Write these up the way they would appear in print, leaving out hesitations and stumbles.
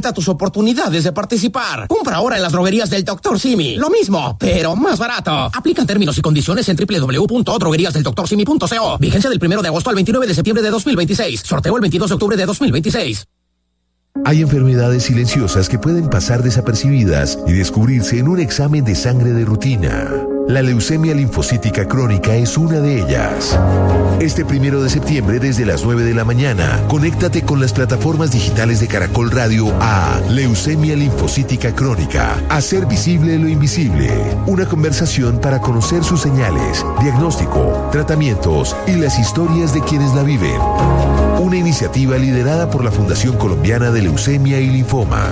aumenta tus oportunidades de participar. Compra ahora en las droguerías del Dr. Simi. Lo mismo, pero más barato. Aplican términos y condiciones en www.drogueriasdeldoctorsimi.co. Vigencia del 1 de agosto al 29 de septiembre de 2026. Sorteo el 22 de octubre de 2026. Hay enfermedades silenciosas que pueden pasar desapercibidas y descubrirse en un examen de sangre de rutina. La leucemia linfocítica crónica es una de ellas. Este 1 de septiembre desde las 9 de la mañana, conéctate con las plataformas digitales de Caracol Radio a Leucemia linfocítica crónica. Hacer visible lo invisible. Una conversación para conocer sus señales, diagnóstico, tratamientos y las historias de quienes la viven. Una iniciativa liderada por la Fundación Colombiana de Leucemia y Linfoma.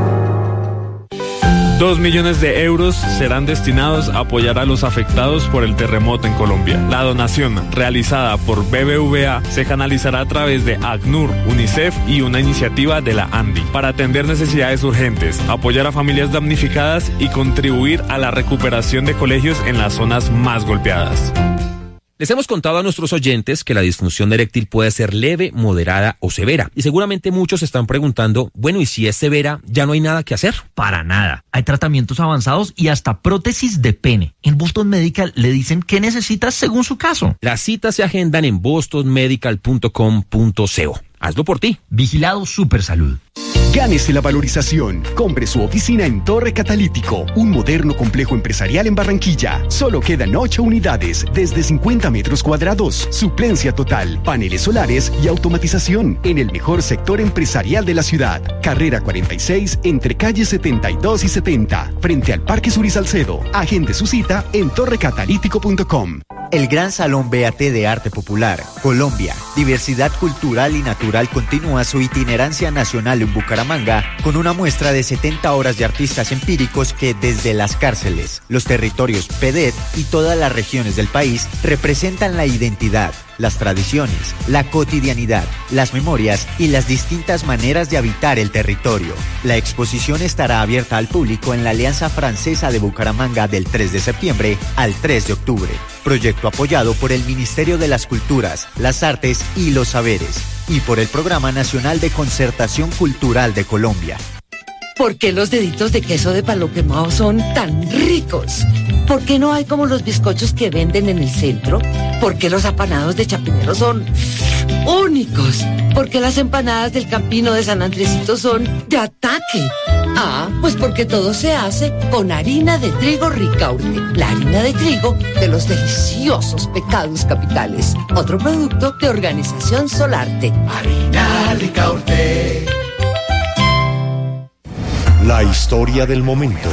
2 millones de euros serán destinados a apoyar a los afectados por el terremoto en Colombia. La donación realizada por BBVA se canalizará a través de ACNUR, UNICEF y una iniciativa de la ANDI para atender necesidades urgentes, apoyar a familias damnificadas y contribuir a la recuperación de colegios en las zonas más golpeadas. Les hemos contado a nuestros oyentes que la disfunción eréctil puede ser leve, moderada o severa. Y seguramente muchos se están preguntando, bueno, ¿y si es severa, ya no hay nada que hacer? Para nada. Hay tratamientos avanzados y hasta prótesis de pene. En Boston Medical le dicen qué necesitas según su caso. Las citas se agendan en bostonmedical.com.co. Hazlo por ti. Vigilado Supersalud. Gánese la valorización. Compre su oficina en Torre Catalítico, un moderno complejo empresarial en Barranquilla. Solo quedan 8 unidades, desde 50 metros cuadrados. Suplencia total, paneles solares y automatización en el mejor sector empresarial de la ciudad. Carrera 46, entre calles 72 y 70, frente al Parque Sur y Salcedo. Agende su cita en torrecatalítico.com. El Gran Salón BAT de Arte Popular, Colombia, Diversidad Cultural y Natural continúa su itinerancia nacional en Bucaramanga con una muestra de 70 horas de artistas empíricos que desde las cárceles, los territorios PEDET y todas las regiones del país representan la identidad, las tradiciones, la cotidianidad, las memorias y las distintas maneras de habitar el territorio. La exposición estará abierta al público en la Alianza Francesa de Bucaramanga del 3 de septiembre al 3 de octubre. Proyecto apoyado por el Ministerio de las Culturas, las Artes y los Saberes y por el Programa Nacional de Concertación Cultural de Colombia. ¿Por qué los deditos de queso de palo quemado son tan ricos? ¿Por qué no hay como los bizcochos que venden en el centro? ¿Por qué los apanados de Chapinero son únicos? ¿Por qué las empanadas del Campino de San Andresito son de ataque? Ah, pues porque todo se hace con harina de trigo Ricaurte, la harina de trigo de los deliciosos pecados capitales. Otro producto de Organización Solarte. Harina Ricaurte. La historia del momento.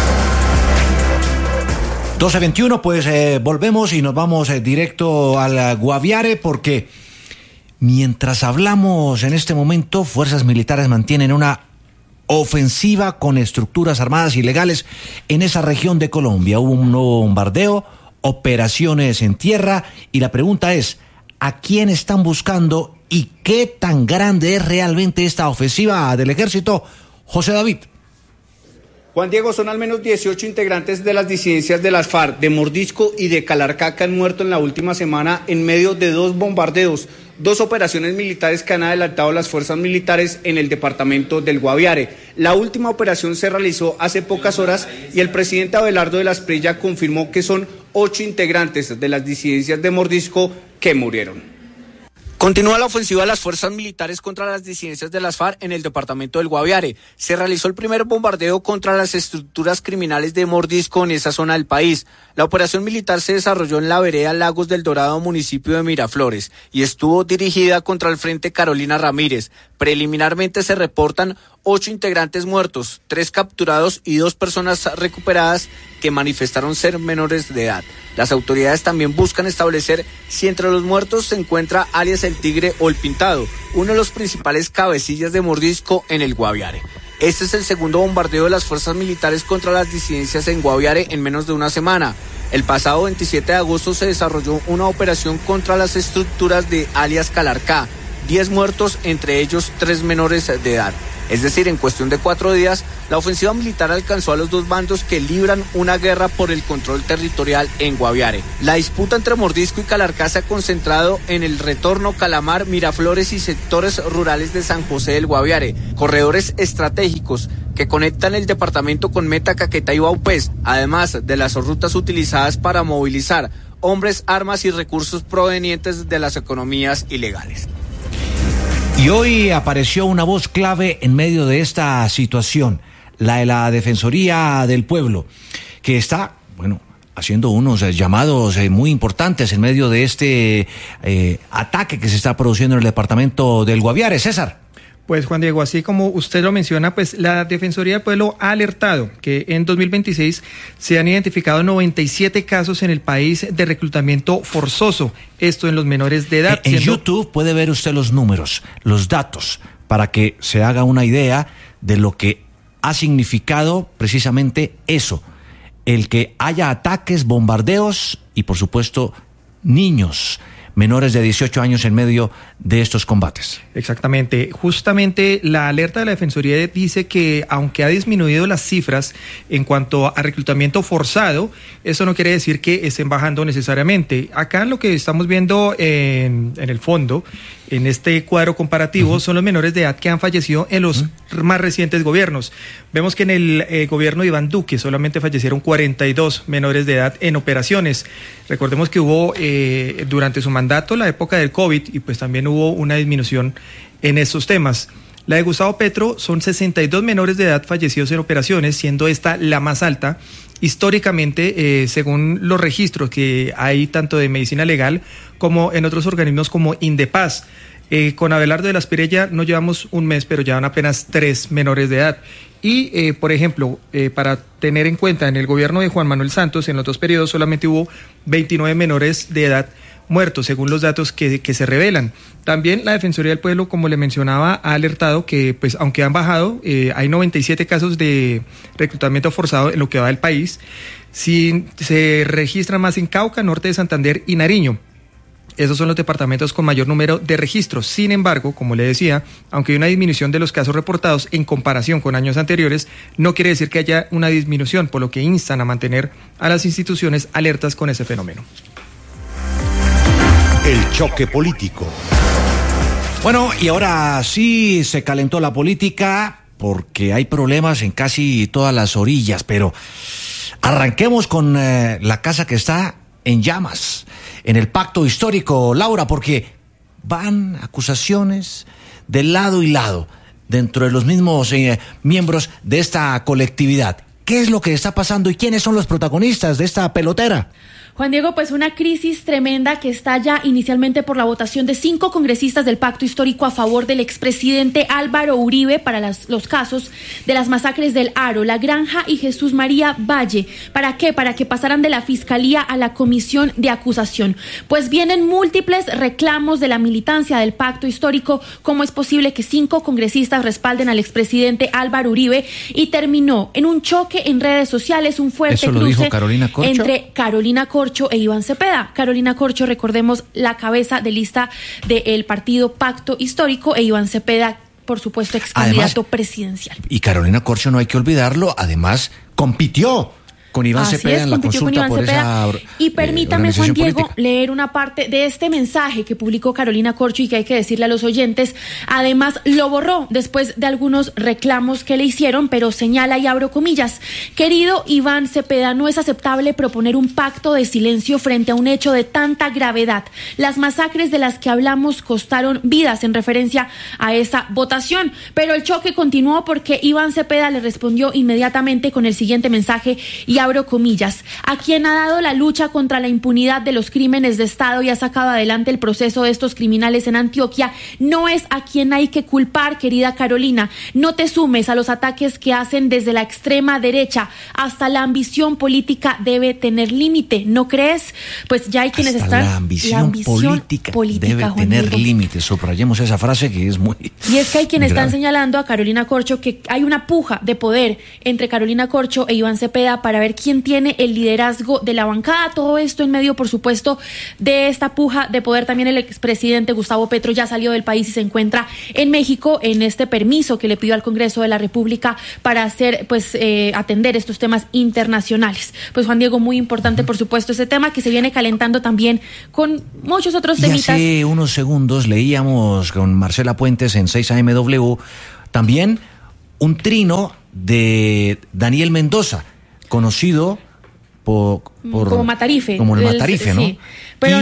12:21, pues volvemos y nos vamos directo al Guaviare porque mientras hablamos en este momento, fuerzas militares mantienen una ofensiva con estructuras armadas ilegales en esa región de Colombia. Hubo un nuevo bombardeo, operaciones en tierra y la pregunta es, ¿a quién están buscando y qué tan grande es realmente esta ofensiva del ejército? José David. Juan Diego, son al menos 18 integrantes de las disidencias de las FARC, de Mordisco y de Calarcá que han muerto en la última semana en medio de 2 bombardeos, 2 operaciones militares que han adelantado las fuerzas militares en el departamento del Guaviare. La última operación se realizó hace pocas horas y el presidente Abelardo de la Espriella confirmó que son 8 integrantes de las disidencias de Mordisco que murieron. Continúa la ofensiva de las fuerzas militares contra las disidencias de las FARC en el departamento del Guaviare. Se realizó el primer bombardeo contra las estructuras criminales de Mordisco en esa zona del país. La operación militar se desarrolló en la vereda Lagos del Dorado, municipio de Miraflores, y estuvo dirigida contra el Frente Carolina Ramírez. Preliminarmente se reportan 8 integrantes muertos, 3 capturados y 2 personas recuperadas que manifestaron ser menores de edad. Las autoridades también buscan establecer si entre los muertos se encuentra alias El Tigre o El Pintado, uno de los principales cabecillas de Mordisco en el Guaviare. Este es el segundo bombardeo de las fuerzas militares contra las disidencias en Guaviare en menos de una semana. El pasado 27 de agosto se desarrolló una operación contra las estructuras de alias Calarcá. 10 muertos, entre ellos 3 menores de edad. Es decir, en cuestión de 4 días, la ofensiva militar alcanzó a los dos bandos que libran una guerra por el control territorial en Guaviare. La disputa entre Mordisco y Calarcá se ha concentrado en el Retorno, Calamar, Miraflores y sectores rurales de San José del Guaviare, corredores estratégicos que conectan el departamento con Meta, Caquetá y Vaupés, además de las rutas utilizadas para movilizar hombres, armas y recursos provenientes de las economías ilegales. Y hoy apareció una voz clave en medio de esta situación, la de la Defensoría del Pueblo, que está, haciendo unos llamados muy importantes en medio de este ataque que se está produciendo en el departamento del Guaviare. César. Pues Juan Diego, así como usted lo menciona, pues la Defensoría del Pueblo ha alertado que en 2026 se han identificado 97 casos en el país de reclutamiento forzoso, esto en los menores de edad. En YouTube puede ver usted los números, los datos, para que se haga una idea de lo que ha significado precisamente eso, el que haya ataques, bombardeos y por supuesto niños menores de 18 años en medio de estos combates. Exactamente. Justamente la alerta de la Defensoría dice que aunque ha disminuido las cifras en cuanto a reclutamiento forzado, eso no quiere decir que estén bajando necesariamente. Acá lo que estamos viendo en el fondo, en este cuadro comparativo, son los menores de edad que han fallecido en los más recientes gobiernos. Vemos que en el gobierno de Iván Duque solamente fallecieron 42 menores de edad en operaciones. Recordemos que hubo durante su mandato la época del COVID y pues también hubo una disminución en estos temas. La de Gustavo Petro son 62 menores de edad fallecidos en operaciones, siendo esta la más alta. Históricamente, según los registros que hay tanto de medicina legal como en otros organismos como Indepaz, con Abelardo de la Espirella no llevamos un mes, pero llevan apenas 3 menores de edad. Y, por ejemplo, para tener en cuenta, en el gobierno de Juan Manuel Santos, en los 2 periodos solamente hubo 29 menores de edad muertos, según los datos que se revelan. También la Defensoría del Pueblo, como le mencionaba, ha alertado que, pues, aunque han bajado, hay 97 casos de reclutamiento forzado en lo que va del país. Sí, se registran más en Cauca, norte de Santander y Nariño. Esos son los departamentos con mayor número de registros. Sin embargo, como le decía, aunque hay una disminución de los casos reportados en comparación con años anteriores, no quiere decir que haya una disminución, por lo que instan a mantener a las instituciones alertas con ese fenómeno. El choque político. Bueno, y ahora sí se calentó la política porque hay problemas en casi todas las orillas, pero arranquemos con la casa que está en llamas, en el pacto histórico, Laura, porque van acusaciones de lado y lado dentro de los mismos miembros de esta colectividad. ¿Qué es lo que está pasando y quiénes son los protagonistas de esta pelotera? Juan Diego, pues una crisis tremenda que estalla inicialmente por la votación de 5 congresistas del pacto histórico a favor del expresidente Álvaro Uribe para los casos de las masacres del Aro, La Granja y Jesús María Valle. ¿Para qué? Para que pasaran de la Fiscalía a la Comisión de Acusación. Pues vienen múltiples reclamos de la militancia del pacto histórico. ¿Cómo es posible que 5 congresistas respalden al expresidente Álvaro Uribe? Y terminó en un choque en redes sociales, un fuerte cruce entre Carolina Corcho e Iván Cepeda. Carolina Corcho, recordemos, la cabeza de lista del partido Pacto Histórico, e Iván Cepeda, por supuesto, ex candidato presidencial. Y Carolina Corcho, no hay que olvidarlo, además compitió con Iván Cepeda en la consulta por esa y permítame, Juan Diego, leer una parte de este mensaje que publicó Carolina Corcho y que hay que decirle a los oyentes. Además, lo borró después de algunos reclamos que le hicieron, pero señala, y abro comillas: querido Iván Cepeda, no es aceptable proponer un pacto de silencio frente a un hecho de tanta gravedad. Las masacres de las que hablamos costaron vidas, en referencia a esa votación. Pero el choque continuó porque Iván Cepeda le respondió inmediatamente con el siguiente mensaje, y abro comillas: a quien ha dado la lucha contra la impunidad de los crímenes de Estado y ha sacado adelante el proceso de estos criminales en Antioquia, no es a quien hay que culpar, querida Carolina. No te sumes a los ataques que hacen desde la extrema derecha. Hasta la ambición política debe tener límite, ¿no crees? Pues ya hay quienes están... La ambición política debe tener límite. Subrayemos esa frase que es muy... Y es que hay quienes están señalando a Carolina Corcho que hay una puja de poder entre Carolina Corcho e Iván Cepeda para ver quién tiene el liderazgo de la bancada. Todo esto en medio, por supuesto, de esta puja de poder. También el expresidente Gustavo Petro ya salió del país y se encuentra en México en este permiso que le pidió al Congreso de la República para hacer, atender estos temas internacionales. Pues Juan Diego, muy importante, por supuesto, ese tema que se viene calentando también con muchos otros temitas. Y hace unos segundos leíamos con Marcela Puentes en 6AMW también un trino de Daniel Mendoza, conocido como Matarife. Como el Matarife, ¿no? Sí, pero...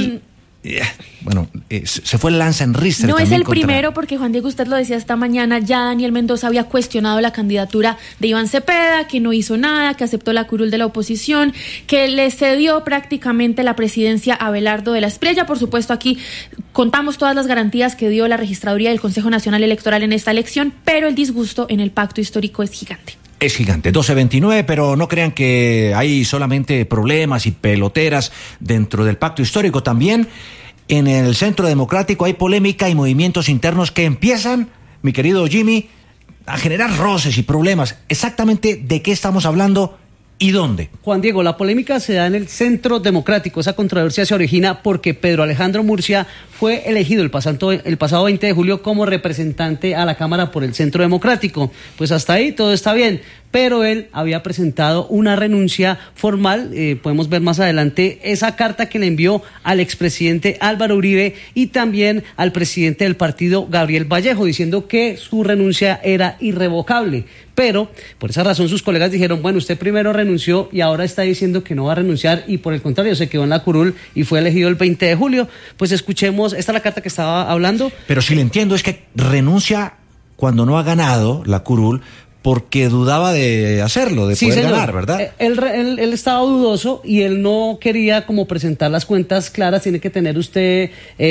se fue el lanza en Rister. No es el primero, porque Juan Diego, usted lo decía esta mañana, ya Daniel Mendoza había cuestionado la candidatura de Iván Cepeda, que no hizo nada, que aceptó la curul de la oposición, que le cedió prácticamente la presidencia a Abelardo de la Espriella. Por supuesto, aquí contamos todas las garantías que dio la registraduría del Consejo Nacional Electoral en esta elección, pero el disgusto en el pacto histórico es gigante. Es gigante, 12-29, pero no crean que hay solamente problemas y peloteras dentro del pacto histórico. También en el Centro Democrático hay polémica y movimientos internos que empiezan, mi querido Jimmy, a generar roces y problemas. Exactamente de qué estamos hablando y dónde. Juan Diego, la polémica se da en el Centro Democrático. Esa controversia se origina porque Pedro Alejandro Murcia fue elegido el pasado 20 de julio como representante a la Cámara por el Centro Democrático. Pues hasta ahí todo está bien, pero él había presentado una renuncia formal, podemos ver más adelante esa carta que le envió al expresidente Álvaro Uribe y también al presidente del partido, Gabriel Vallejo, diciendo que su renuncia era irrevocable. Pero por esa razón sus colegas dijeron, bueno, usted primero renunció y ahora está diciendo que no va a renunciar, y por el contrario se quedó en la curul y fue elegido el 20 de julio. Pues escuchemos, esta es la carta que estaba hablando. Pero si le entiendo es que renuncia cuando no ha ganado la curul, porque dudaba de hacerlo, de poder ganar, ¿verdad? Él estaba dudoso y él no quería como presentar las cuentas claras. Tiene que tener usted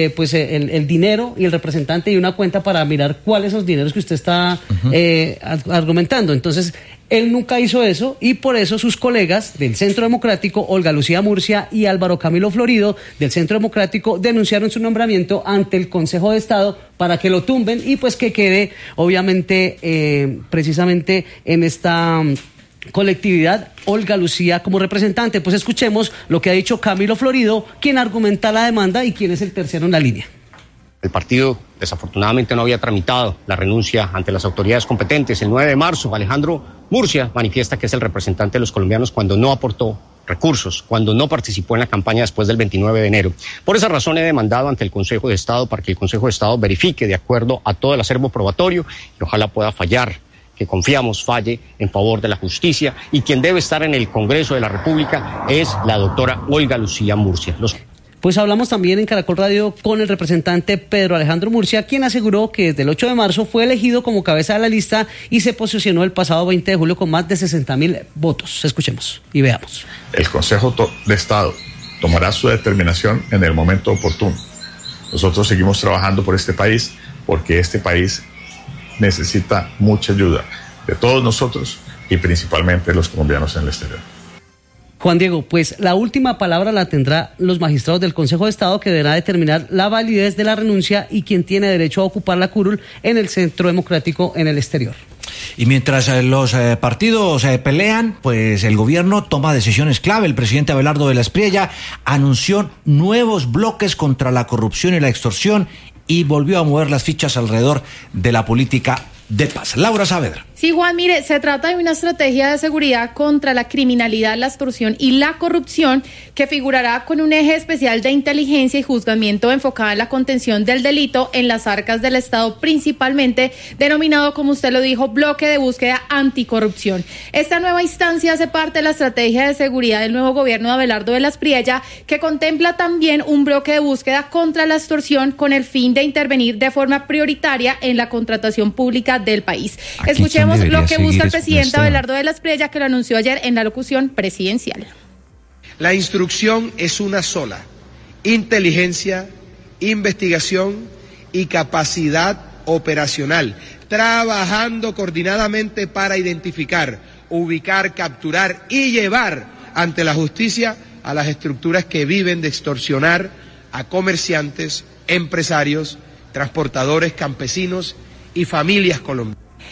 el dinero y el representante y una cuenta para mirar cuáles son los dineros que usted está argumentando. Entonces, él nunca hizo eso y por eso sus colegas del Centro Democrático, Olga Lucía Murcia y Álvaro Camilo Florido, del Centro Democrático, denunciaron su nombramiento ante el Consejo de Estado para que lo tumben y pues que quede, obviamente, precisamente en esta colectividad, Olga Lucía como representante. Pues escuchemos lo que ha dicho Camilo Florido, quien argumenta la demanda y quien es el tercero en la línea. El partido desafortunadamente no había tramitado la renuncia ante las autoridades competentes. El 9 de marzo, Alejandro Murcia manifiesta que es el representante de los colombianos cuando no aportó recursos, cuando no participó en la campaña después del 29 de enero. Por esa razón he demandado ante el Consejo de Estado para que el Consejo de Estado verifique de acuerdo a todo el acervo probatorio y ojalá pueda fallar, que confiamos falle en favor de la justicia, y quien debe estar en el Congreso de la República es la doctora Olga Lucía Murcia. Pues hablamos también en Caracol Radio con el representante Pedro Alejandro Murcia, quien aseguró que desde el 8 de marzo fue elegido como cabeza de la lista y se posicionó el pasado 20 de julio con más de 60.000 votos. Escuchemos y veamos. El Consejo de Estado tomará su determinación en el momento oportuno. Nosotros seguimos trabajando por este país porque este país necesita mucha ayuda de todos nosotros y principalmente de los colombianos en el exterior. Juan Diego, pues la última palabra la tendrá los magistrados del Consejo de Estado, que deberá determinar la validez de la renuncia y quién tiene derecho a ocupar la curul en el Centro Democrático en el exterior. Y mientras los partidos pelean, pues el gobierno toma decisiones clave. El presidente Abelardo de la Espriella anunció nuevos bloques contra la corrupción y la extorsión y volvió a mover las fichas alrededor de la política de paz. Laura Saavedra. Sí, Juan, mire, se trata de una estrategia de seguridad contra la criminalidad, la extorsión y la corrupción que figurará con un eje especial de inteligencia y juzgamiento enfocada en la contención del delito en las arcas del Estado, principalmente denominado, como usted lo dijo, bloque de búsqueda anticorrupción. Esta nueva instancia hace parte de la estrategia de seguridad del nuevo gobierno de Abelardo de la Espriella, que contempla también un bloque de búsqueda contra la extorsión con el fin de intervenir de forma prioritaria en la contratación pública del país. Escuchemos lo que busca el presidente Abelardo de la Espriella, que lo anunció ayer en la locución presidencial. La instrucción es una sola: inteligencia, investigación y capacidad operacional, trabajando coordinadamente para identificar, ubicar, capturar y llevar ante la justicia a las estructuras que viven de extorsionar a comerciantes, empresarios, transportadores, campesinos y familias colombianas.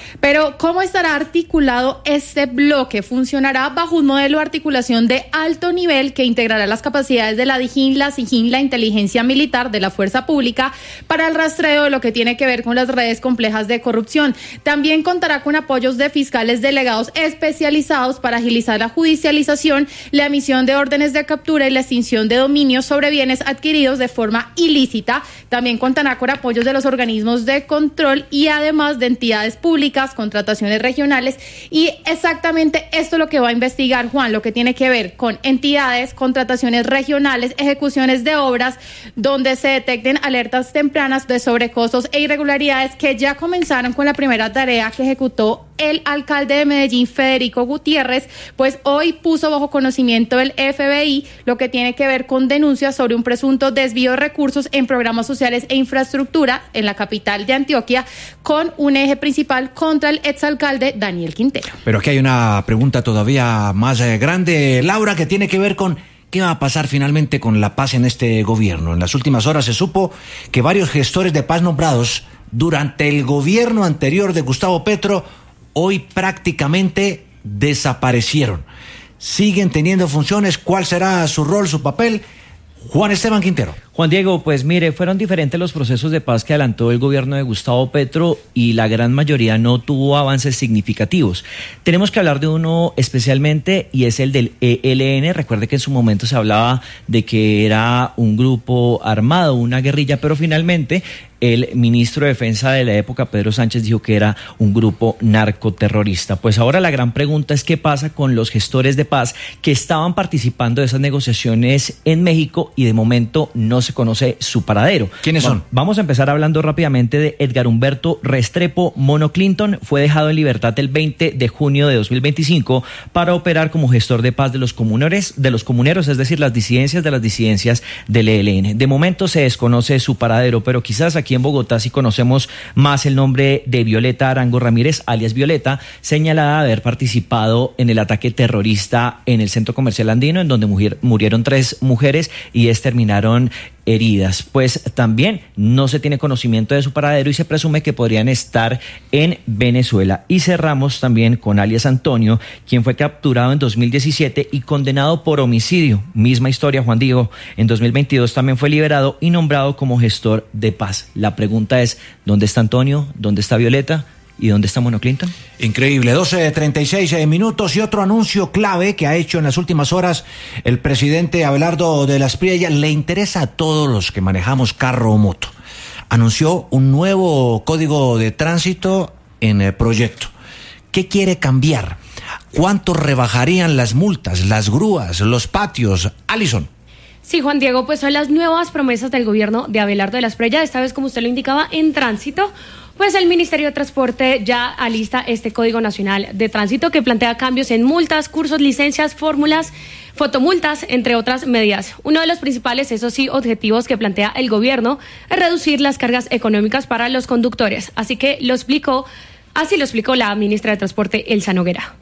Pero, ¿cómo estará articulado este bloque? Funcionará bajo un modelo de articulación de alto nivel que integrará las capacidades de la DIJÍN, la SIJÍN, la inteligencia militar de la fuerza pública para el rastreo de lo que tiene que ver con las redes complejas de corrupción. También contará con apoyos de fiscales delegados especializados para agilizar la judicialización, la emisión de órdenes de captura y la extinción de dominios sobre bienes adquiridos de forma ilícita. También contará con apoyos de los organismos de control y además de entidades públicas, contrataciones regionales, y exactamente esto es lo que va a investigar Juan, lo que tiene que ver con entidades, contrataciones regionales, ejecuciones de obras donde se detecten alertas tempranas de sobrecostos e irregularidades que ya comenzaron con la primera tarea que ejecutó el alcalde de Medellín, Federico Gutiérrez, pues hoy puso bajo conocimiento del FBI lo que tiene que ver con denuncias sobre un presunto desvío de recursos en programas sociales e infraestructura en la capital de Antioquia, con un eje principal contra el exalcalde Daniel Quintero. Pero aquí hay una pregunta todavía más grande, Laura, que tiene que ver con ¿qué va a pasar finalmente con la paz en este gobierno? En las últimas horas se supo que varios gestores de paz nombrados durante el gobierno anterior de Gustavo Petro hoy prácticamente desaparecieron. ¿Siguen teniendo funciones? ¿Cuál será su rol, su papel? Juan Esteban Quintero. Juan Diego, pues mire, fueron diferentes los procesos de paz que adelantó el gobierno de Gustavo Petro y la gran mayoría no tuvo avances significativos. Tenemos que hablar de uno especialmente y es el del ELN. Recuerde que en su momento se hablaba de que era un grupo armado, una guerrilla, pero finalmente el ministro de Defensa de la época, Pedro Sánchez, dijo que era un grupo narcoterrorista. Pues ahora la gran pregunta es qué pasa con los gestores de paz que estaban participando de esas negociaciones en México y de momento no se conoce su paradero. ¿Quiénes son? Vamos a empezar hablando rápidamente de Edgar Humberto Restrepo Mono Clinton. Fue dejado en libertad el 20 de junio de 2025 para operar como gestor de paz de los comuneros, es decir, las disidencias de las disidencias del ELN. De momento se desconoce su paradero, pero quizás aquí en Bogotá sí conocemos más el nombre de Violeta Arango Ramírez, alias Violeta, señalada de haber participado en el ataque terrorista en el Centro Comercial Andino, en donde murieron 3 mujeres y terminaron heridas. Pues también no se tiene conocimiento de su paradero y se presume que podrían estar en Venezuela. Y cerramos también con alias Antonio, quien fue capturado en 2017 y condenado por homicidio. Misma historia, Juan Diego. En 2022 también fue liberado y nombrado como gestor de paz. La pregunta es, ¿dónde está Antonio? ¿Dónde está Violeta? ¿Y dónde está Mono Clinton? Increíble, 12:36 minutos y otro anuncio clave que ha hecho en las últimas horas el presidente Abelardo de la Espriella. Le interesa a todos los que manejamos carro o moto. Anunció un nuevo código de tránsito en proyecto. ¿Qué quiere cambiar? ¿Cuánto rebajarían las multas, las grúas, los patios? Alison. Sí, Juan Diego, pues son las nuevas promesas del gobierno de Abelardo de la Espriella, esta vez, como usted lo indicaba, en tránsito. Pues el Ministerio de Transporte ya alista este Código Nacional de Tránsito que plantea cambios en multas, cursos, licencias, fórmulas, fotomultas, entre otras medidas. Uno de los principales, eso sí, objetivos que plantea el gobierno es reducir las cargas económicas para los conductores. Así lo explicó la ministra de Transporte, Elsa Noguera.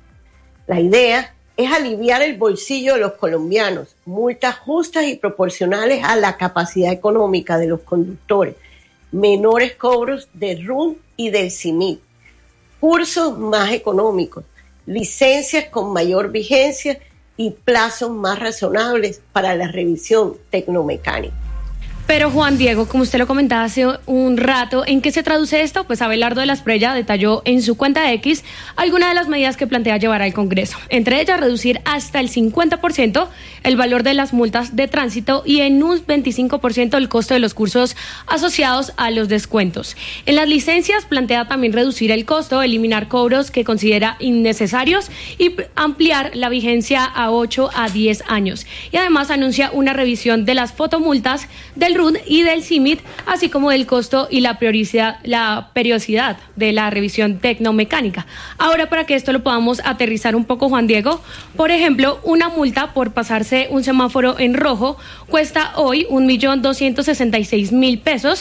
La idea es aliviar el bolsillo de los colombianos, multas justas y proporcionales a la capacidad económica de los conductores, menores cobros del RUN y del CIMIC, cursos más económicos, licencias con mayor vigencia y plazos más razonables para la revisión tecnomecánica. Pero Juan Diego, como usted lo comentaba hace un rato, ¿en qué se traduce esto? Pues Abelardo de la Espriella detalló en su cuenta X algunas de las medidas que plantea llevar al Congreso. Entre ellas, reducir hasta el 50% el valor de las multas de tránsito y en un 25% el costo de los cursos asociados a los descuentos. En las licencias plantea también reducir el costo, eliminar cobros que considera innecesarios y ampliar la vigencia a 8 a 10 años. Y además anuncia una revisión de las fotomultas del RUN y del CIMIT, así como del costo y la periodicidad de la revisión tecnomecánica. Ahora, para que esto lo podamos aterrizar un poco, Juan Diego, por ejemplo, una multa por pasarse un semáforo en rojo cuesta hoy 1.266.000 pesos,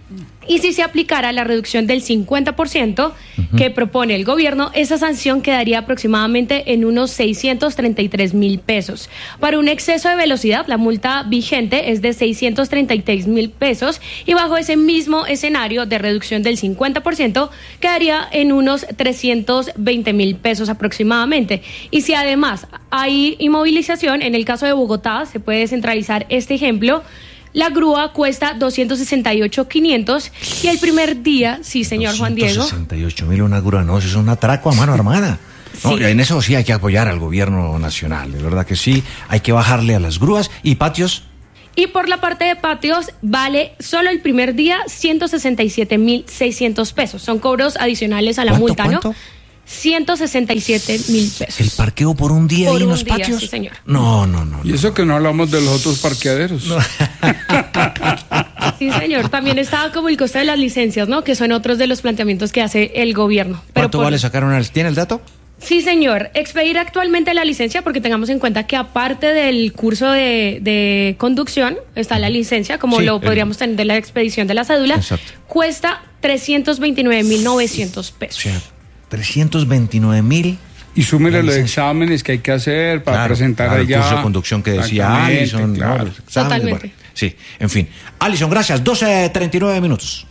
Y si se aplicara la reducción del 50% que propone el gobierno, esa sanción quedaría aproximadamente en unos 633.000 pesos. Para un exceso de velocidad, la multa vigente es de 633.000 pesos y bajo ese mismo escenario de reducción del 50% quedaría en unos 320.000 pesos aproximadamente. Y si además hay inmovilización, en el caso de Bogotá, se puede centralizar este ejemplo. La grúa cuesta 268.500 y el primer día, sí, señor Juan Diego. 268.000 una grúa, no, eso es un atraco a mano armada. No, sí. En eso sí hay que apoyar al gobierno nacional, de verdad que sí, hay que bajarle a las grúas. ¿Y patios? Y por la parte de patios, vale solo el primer día 167.600 pesos. Son cobros adicionales a la multa, ¿cuánto? ¿No? 167.000 pesos. ¿El parqueo por un día por y un los día, patios? Sí, señor. No. Y eso que no hablamos de los otros parqueaderos. No. Sí, señor. También estaba como el coste de las licencias, ¿no? Que son otros de los planteamientos que hace el gobierno. ¿Cuánto vale sacar una? ¿Tiene el dato? Sí, señor. Expedir actualmente la licencia, porque tengamos en cuenta que aparte del curso de conducción, está la licencia, como lo podríamos tener de la expedición de la cédula. Exacto. Cuesta 329.900 pesos. O sea, 329.000. Y súmele los exámenes que hay que hacer para presentar allá. El curso de conducción que decía Alison. Claro. Totalmente. Bueno, sí, en fin. Alison, gracias. 12:39 minutos.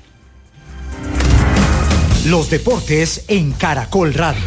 Los deportes en Caracol Radio.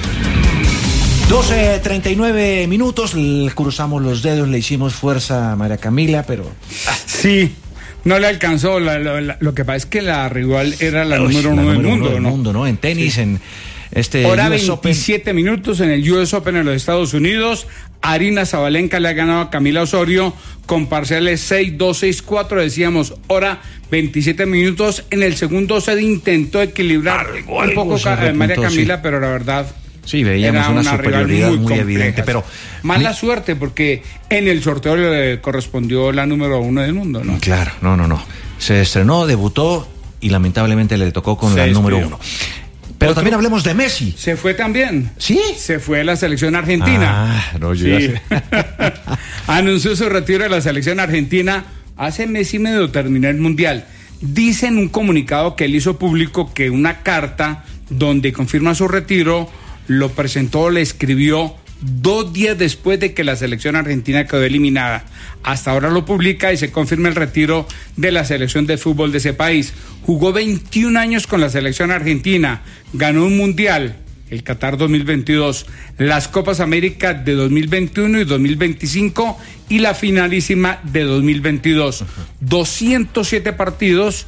12:39 minutos. Cruzamos los dedos, le hicimos fuerza a María Camila, pero... Sí. No le alcanzó. Lo que pasa es que la rival era la número uno del mundo, ¿no? En tenis, sí. En hora US 27 Open. minutos en el US Open en los Estados Unidos. Arina Zabalenka le ha ganado a Camila Osorio con parciales 6-2, 6-4. Decíamos, hora 27 minutos. En el segundo set intentó equilibrar un poco María Camila, sí. Pero la verdad... Sí, veíamos una superioridad muy evidente, pero... Mala suerte, porque en el sorteo le correspondió la número uno del mundo, ¿no? Claro, no. Se estrenó, debutó y lamentablemente le tocó con la número uno. Pero también hablemos de Messi. Se fue también. ¿Sí? Se fue a la selección argentina. Sí. Anunció su retiro de la selección argentina. Hace mes y medio terminó el Mundial. Dice en un comunicado que él hizo público que una carta donde confirma su retiro lo presentó, le escribió 2 días después de que la selección argentina quedó eliminada. Hasta ahora lo publica y se confirma el retiro de la selección de fútbol de ese país. Jugó 21 años con la selección argentina, ganó un mundial, el Qatar 2022, las Copas América de 2021 y 2025 y la finalísima de 2022. 207 partidos,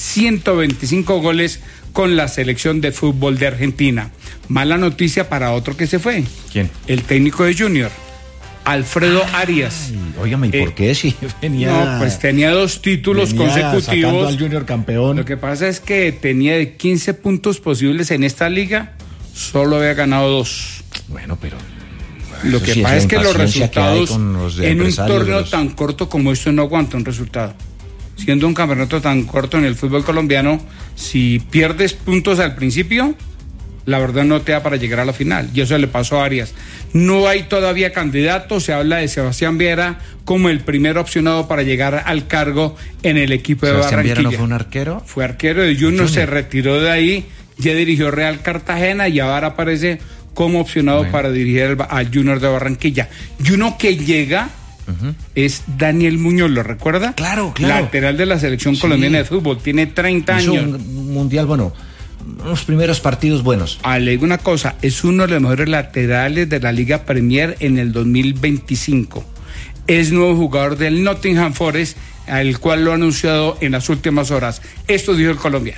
125 goles con la selección de fútbol de Argentina. Mala noticia para otro que se fue. ¿Quién? El técnico de Junior, Alfredo Arias. Óigame, ¿y por qué? Si venía... No, pues tenía 2 títulos consecutivos. Sacando al Junior campeón. Lo que pasa es que tenía de 15 puntos posibles en esta liga, solo había ganado 2. Bueno, pero... Lo que pasa es que los resultados en un torneo tan corto como esto no aguanta un resultado. Siendo un campeonato tan corto en el fútbol colombiano, si pierdes puntos al principio, la verdad no te da para llegar a la final. Y eso le pasó a Arias. No hay todavía candidato. Se habla de Sebastián Viera como el primer opcionado para llegar al cargo en el equipo de Barranquilla. ¿Sebastián Viera no fue un arquero? Fue arquero de Junior, se retiró de ahí, ya dirigió Real Cartagena y ahora aparece como opcionado para dirigir al Junior de Barranquilla. Y uno que llega... es Daniel Muñoz, ¿lo recuerda? Claro. Lateral de la selección colombiana de fútbol, tiene 30 Hizo años. Un mundial, bueno, unos primeros partidos buenos. Le digo una cosa, es uno de los mejores laterales de la Liga Premier en el 2025. Es nuevo jugador del Nottingham Forest, al cual lo ha anunciado en las últimas horas. Esto dijo el colombiano.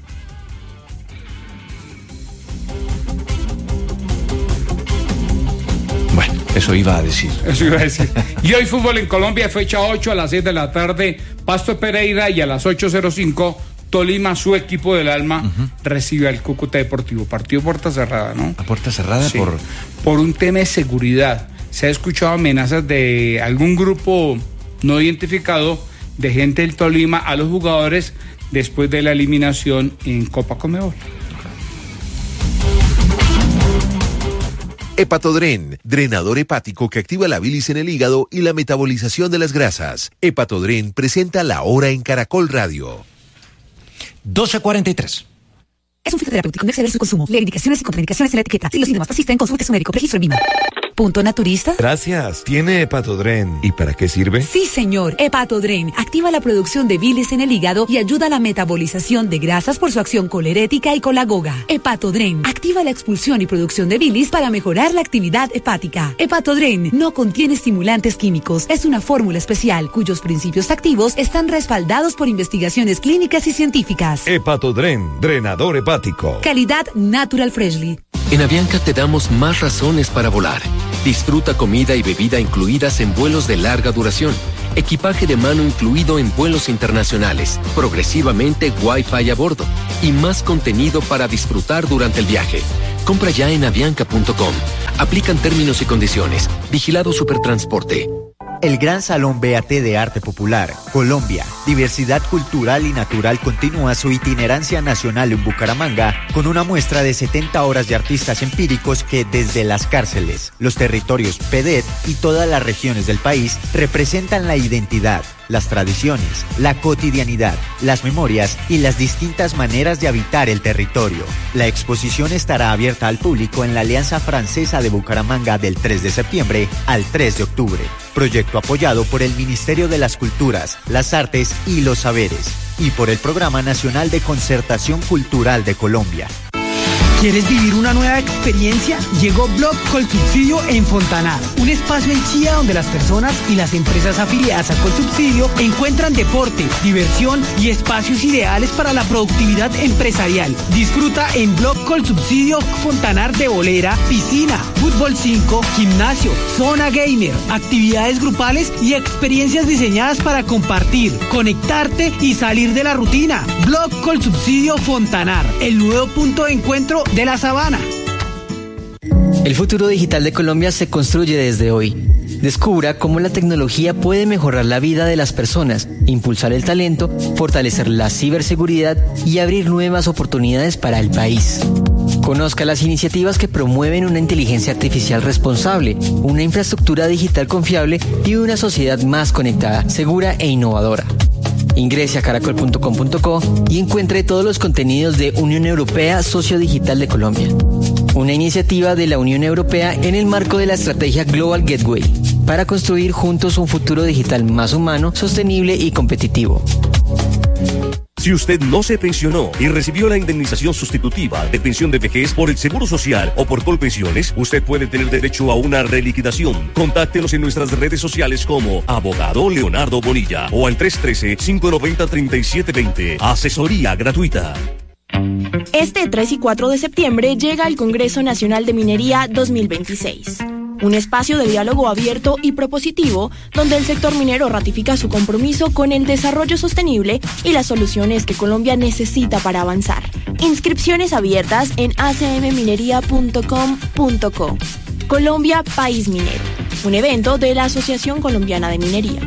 Eso iba a decir. Y hoy fútbol en Colombia, fecha 8 a las 6 de la tarde, Pasto Pereira, y a las 8:05 Tolima, su equipo del alma, recibe al Cúcuta Deportivo. Partido puerta cerrada, ¿no? ¿A puerta cerrada? Sí, por un tema de seguridad. Se ha escuchado amenazas de algún grupo no identificado de gente del Tolima a los jugadores después de la eliminación en Copa Conmebol. Hepatodren, drenador hepático que activa la bilis en el hígado y la metabolización de las grasas. Hepatodren presenta La Hora en Caracol Radio. 12:43. Es un fitoterapéutico, no exceder su consumo. Leer indicaciones y contraindicaciones en la etiqueta. Si los síntomas persisten, consulte a su médico. Registro en VIMA. ¿Punto naturista? Gracias. ¿Tiene Hepatodren? ¿Y para qué sirve? Sí, señor. Hepatodren activa la producción de bilis en el hígado y ayuda a la metabolización de grasas por su acción colerética y colagoga. Hepatodren activa la expulsión y producción de bilis para mejorar la actividad hepática. Hepatodren no contiene estimulantes químicos. Es una fórmula especial cuyos principios activos están respaldados por investigaciones clínicas y científicas. Hepatodren, drenador hepático. Calidad Natural Freshly. En Avianca te damos más razones para volar. Disfruta comida y bebida incluidas en vuelos de larga duración. Equipaje de mano incluido en vuelos internacionales. Progresivamente Wi-Fi a bordo. Y más contenido para disfrutar durante el viaje. Compra ya en avianca.com. Aplican términos y condiciones. Vigilado Supertransporte. El Gran Salón BAT de Arte Popular, Colombia, Diversidad Cultural y Natural continúa su itinerancia nacional en Bucaramanga con una muestra de 70 horas de artistas empíricos que desde las cárceles, los territorios PEDET y todas las regiones del país representan la identidad, las tradiciones, la cotidianidad, las memorias y las distintas maneras de habitar el territorio. La exposición estará abierta al público en la Alianza Francesa de Bucaramanga del 3 de septiembre al 3 de octubre. Proyecto apoyado por el Ministerio de las Culturas, las Artes y los Saberes y por el Programa Nacional de Concertación Cultural de Colombia. ¿Quieres vivir una nueva experiencia? Llegó Blog Colsubsidio en Fontanar, un espacio en Chía donde las personas y las empresas afiliadas a Colsubsidio encuentran deporte, diversión y espacios ideales para la productividad empresarial. Disfruta en Blog Colsubsidio Fontanar de bolera, piscina, fútbol 5, gimnasio, zona gamer, actividades grupales y experiencias diseñadas para compartir, conectarte y salir de la rutina. Blog Colsubsidio Fontanar, el nuevo punto de encuentro de la sabana. El futuro digital de Colombia se construye desde hoy. Descubra cómo la tecnología puede mejorar la vida de las personas, impulsar el talento, fortalecer la ciberseguridad y abrir nuevas oportunidades para el país. Conozca las iniciativas que promueven una inteligencia artificial responsable, una infraestructura digital confiable y una sociedad más conectada, segura e innovadora. Ingrese a caracol.com.co y encuentre todos los contenidos de Unión Europea Socio Digital de Colombia. Una iniciativa de la Unión Europea en el marco de la estrategia Global Gateway para construir juntos un futuro digital más humano, sostenible y competitivo. Si usted no se pensionó y recibió la indemnización sustitutiva de pensión de vejez por el Seguro Social o por Colpensiones, usted puede tener derecho a una reliquidación. Contáctenos en nuestras redes sociales como Abogado Leonardo Bonilla o al 313-590-3720. Asesoría gratuita. Este 3 y 4 de septiembre llega el Congreso Nacional de Minería 2026. Un espacio de diálogo abierto y propositivo donde el sector minero ratifica su compromiso con el desarrollo sostenible y las soluciones que Colombia necesita para avanzar. Inscripciones abiertas en acmminería.com.co. Colombia, país minero. Un evento de la Asociación Colombiana de Minería.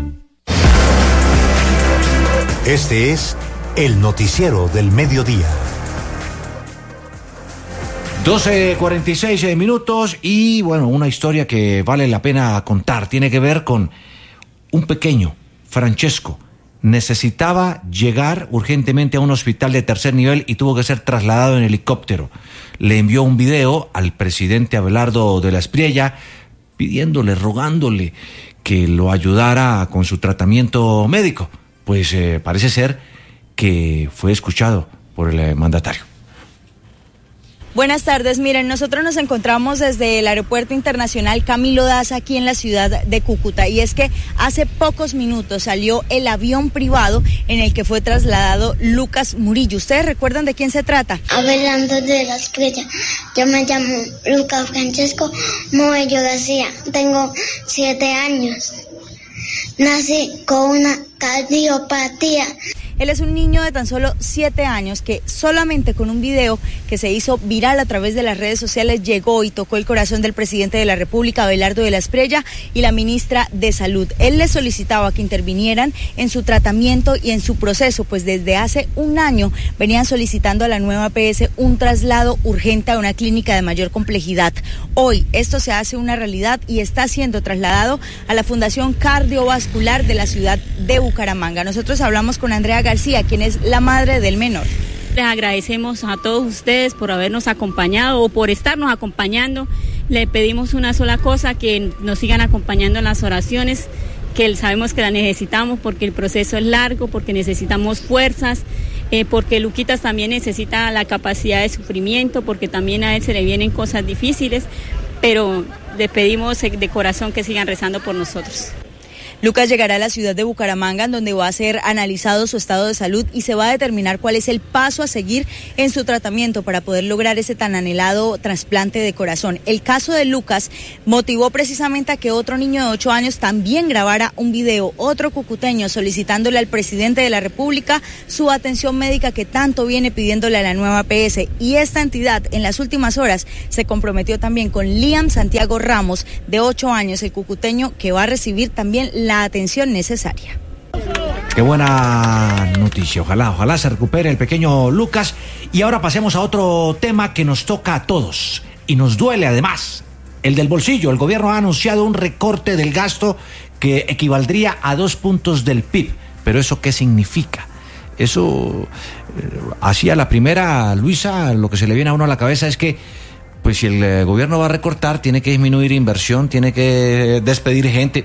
Este es el noticiero del mediodía. 12:46 minutos y bueno, una historia que vale la pena contar. Tiene que ver con un pequeño, Francesco. Necesitaba llegar urgentemente a un hospital de tercer nivel y tuvo que ser trasladado en helicóptero. Le envió un video al presidente Abelardo de la Espriella pidiéndole, rogándole que lo ayudara con su tratamiento médico. Pues parece ser que fue escuchado por el mandatario. Buenas tardes, miren, nosotros nos encontramos desde el Aeropuerto Internacional Camilo Daza aquí en la ciudad de Cúcuta y es que hace pocos minutos salió el avión privado en el que fue trasladado Lucas Murillo. ¿Ustedes recuerdan de quién se trata? Abelardo de la Espriella. Yo me llamo Lucas Francesco Moello García, tengo 7 años. Nací con una cardiopatía. Él es un niño de tan solo 7 años que solamente con un video que se hizo viral a través de las redes sociales llegó y tocó el corazón del presidente de la República, Abelardo de la Espriella, y la ministra de Salud. Él les solicitaba que intervinieran en su tratamiento y en su proceso, pues desde hace un año venían solicitando a la nueva EPS un traslado urgente a una clínica de mayor complejidad. Hoy esto se hace una realidad y está siendo trasladado a la Fundación Cardiovascular de la ciudad de Bucaramanga. Nosotros hablamos con Andrea García, quien es la madre del menor. Les agradecemos a todos ustedes por habernos acompañado o por estarnos acompañando. Le pedimos una sola cosa, que nos sigan acompañando en las oraciones, que sabemos que la necesitamos porque el proceso es largo, porque necesitamos fuerzas, porque Luquitas también necesita la capacidad de sufrimiento, porque también a él se le vienen cosas difíciles, pero le pedimos de corazón que sigan rezando por nosotros. Lucas llegará a la ciudad de Bucaramanga, en donde va a ser analizado su estado de salud y se va a determinar cuál es el paso a seguir en su tratamiento para poder lograr ese tan anhelado trasplante de corazón. El caso de Lucas motivó precisamente a que otro niño de 8 años también grabara un video, otro cucuteño, solicitándole al presidente de la República su atención médica que tanto viene pidiéndole a la nueva PS. Y esta entidad en las últimas horas se comprometió también con Liam Santiago Ramos, de 8 años, el cucuteño, que va a recibir también la atención necesaria. Qué buena noticia, ojalá se recupere el pequeño Lucas. Y ahora pasemos a otro tema que nos toca a todos y nos duele además, el del bolsillo. El gobierno ha anunciado un recorte del gasto que equivaldría a 2 puntos del PIB. Pero ¿eso qué significa? Eso, así a la primera, Luisa, lo que se le viene a uno a la cabeza es que pues si el gobierno va a recortar, tiene que disminuir inversión, tiene que despedir gente,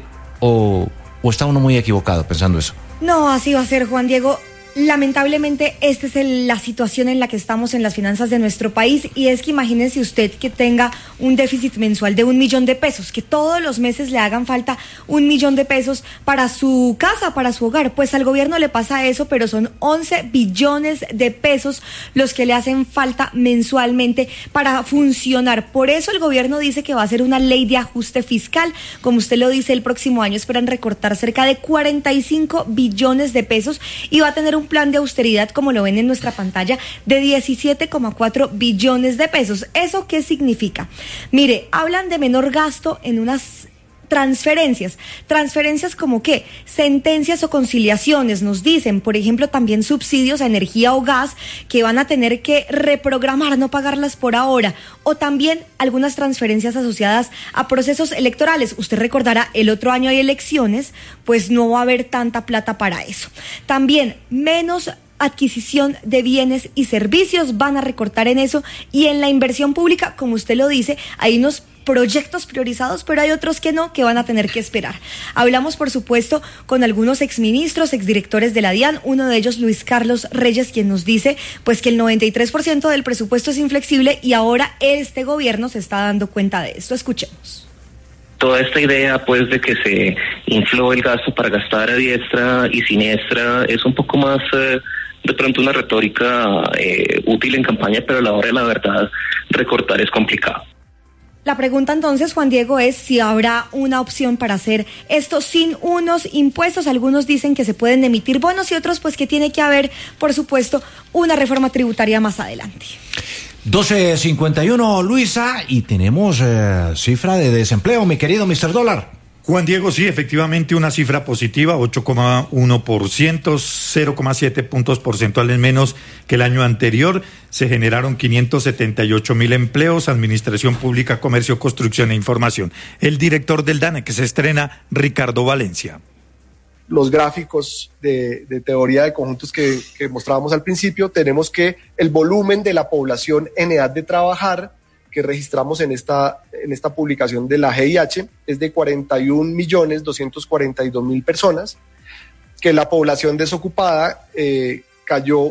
o está uno muy equivocado pensando eso. No, así va a ser, Juan Diego. Lamentablemente, esta es la situación en la que estamos en las finanzas de nuestro país, y es que imagínese usted que tenga un déficit mensual de 1 millón de pesos, que todos los meses le hagan falta 1 millón de pesos para su casa, para su hogar. Pues al gobierno le pasa eso, pero son 11 billones de pesos los que le hacen falta mensualmente para funcionar. Por eso el gobierno dice que va a hacer una ley de ajuste fiscal. Como usted lo dice, el próximo año esperan recortar cerca de 45 billones de pesos y va a tener un plan de austeridad, como lo ven en nuestra pantalla, de 17,4 billones de pesos. ¿Eso qué significa? Mire, hablan de menor gasto en unas transferencias como qué, sentencias o conciliaciones, nos dicen, por ejemplo, también subsidios a energía o gas que van a tener que reprogramar, no pagarlas por ahora, o también algunas transferencias asociadas a procesos electorales. Usted recordará, el otro año hay elecciones, pues no va a haber tanta plata para eso. También menos adquisición de bienes y servicios, van a recortar en eso, y en la inversión pública, como usted lo dice, hay unos proyectos priorizados, pero hay otros que no, que van a tener que esperar. Hablamos, por supuesto, con algunos exministros, exdirectores de la DIAN, uno de ellos, Luis Carlos Reyes, quien nos dice pues que el 93% del presupuesto es inflexible, y ahora este gobierno se está dando cuenta de esto. Escuchemos. Toda esta idea pues de que se infló el gasto para gastar a diestra y siniestra es un poco más de pronto una retórica útil en campaña, pero a la hora de la verdad recortar es complicado. La pregunta entonces, Juan Diego, es si habrá una opción para hacer esto sin unos impuestos. Algunos dicen que se pueden emitir bonos y otros pues que tiene que haber, por supuesto, una reforma tributaria más adelante. 12:51, Luisa, y tenemos cifra de desempleo, mi querido Mr. Dólar. Juan Diego, sí, efectivamente una cifra positiva, 8,1%, 0,7 puntos porcentuales menos que el año anterior. Se generaron 578,000 empleos, Administración Pública, Comercio, Construcción e Información. El director del DANE, que se estrena, Ricardo Valencia. Los gráficos de teoría de conjuntos que mostrábamos al principio, tenemos que el volumen de la población en edad de trabajar que registramos en esta publicación de la GIH es de 41.242.000 personas, que la población desocupada cayó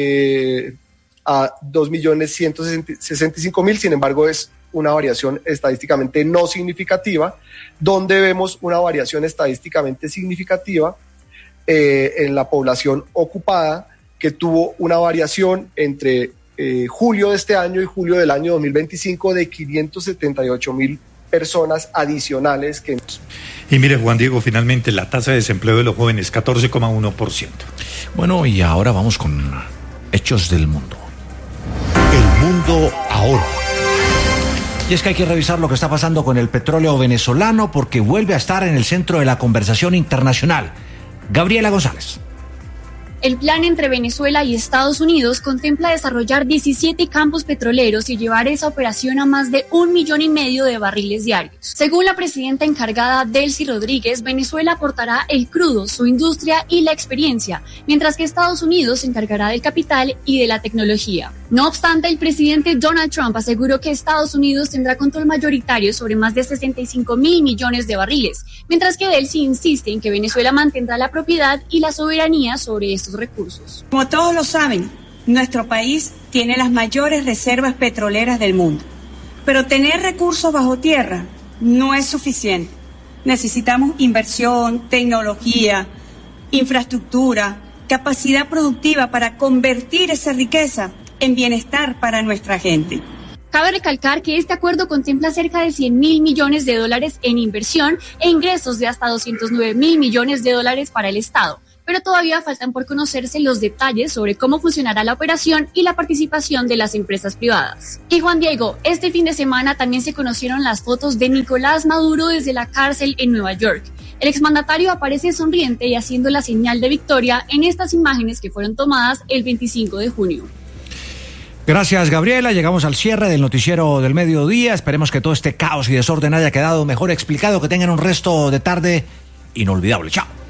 a 2.165.000, sin embargo es una variación estadísticamente no significativa. Donde vemos una variación estadísticamente significativa en la población ocupada, que tuvo una variación entre julio de este año y julio del año 2025 de 578,000 personas adicionales. Y mire, Juan Diego, finalmente la tasa de desempleo de los jóvenes, 14,1%. Bueno, y ahora vamos con hechos del mundo. El mundo ahora. Y es que hay que revisar lo que está pasando con el petróleo venezolano, porque vuelve a estar en el centro de la conversación internacional. Gabriela González. El plan entre Venezuela y Estados Unidos contempla desarrollar 17 campos petroleros y llevar esa operación a más de 1,5 millones de barriles diarios. Según la presidenta encargada Delcy Rodríguez, Venezuela aportará el crudo, su industria y la experiencia, mientras que Estados Unidos se encargará del capital y de la tecnología. No obstante, el presidente Donald Trump aseguró que Estados Unidos tendrá control mayoritario sobre más de 65,000 millones de barriles, mientras que Delcy insiste en que Venezuela mantendrá la propiedad y la soberanía sobre estos recursos. Como todos lo saben, nuestro país tiene las mayores reservas petroleras del mundo, pero tener recursos bajo tierra no es suficiente. Necesitamos inversión, tecnología, infraestructura, capacidad productiva para convertir esa riqueza en bienestar para nuestra gente. Cabe recalcar que este acuerdo contempla cerca de 100,000 millones de dólares en inversión e ingresos de hasta 209,000 millones de dólares para el Estado, pero todavía faltan por conocerse los detalles sobre cómo funcionará la operación y la participación de las empresas privadas. Y Juan Diego, este fin de semana también se conocieron las fotos de Nicolás Maduro desde la cárcel en Nueva York. El exmandatario aparece sonriente y haciendo la señal de victoria en estas imágenes que fueron tomadas el 25 de junio. Gracias, Gabriela. Llegamos al cierre del noticiero del mediodía. Esperemos que todo este caos y desorden haya quedado mejor explicado, que tengan un resto de tarde inolvidable. Chao.